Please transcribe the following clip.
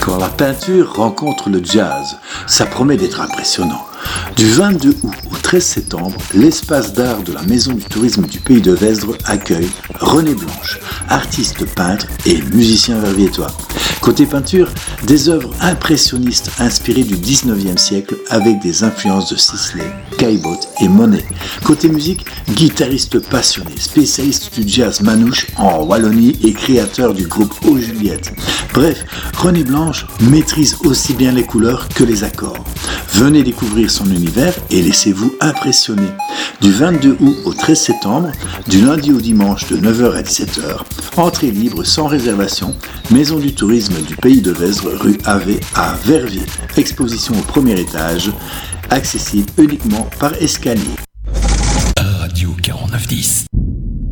Quand la peinture rencontre le jazz, ça promet d'être impressionnant. Du 22 août au 13 septembre, l'espace d'art de la Maison du tourisme du Pays de Vesdre accueille René Blanche, artiste peintre et musicien verviétois. Côté peinture, des œuvres impressionnistes inspirées du 19e siècle avec des influences de Sisley, Caillebotte et Monet. Côté musique, guitariste passionné, spécialiste du jazz manouche en Wallonie et créateur du groupe Aux Juliettes. Bref, René Blanche maîtrise aussi bien les couleurs que les accords. Venez découvrir son univers et laissez-vous impressionner. Du 22 août au 13 septembre, du lundi au dimanche de 9h à 17h, entrée libre sans réservation, Maison du tourisme du Pays de Vesdre, rue Ave à Verviers. Exposition au premier étage, accessible uniquement par escalier.